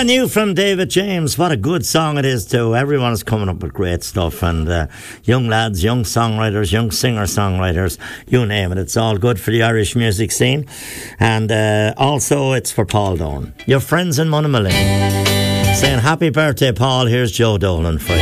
Brand new from David James. What a good song it is too. Everyone's coming up with great stuff, and young lads, young songwriters, young singer-songwriters, you name it. It's all good for the Irish music scene. And also it's for Paul Dolan, your friends in Monaghan, saying happy birthday, Paul. Here's Joe Dolan for you.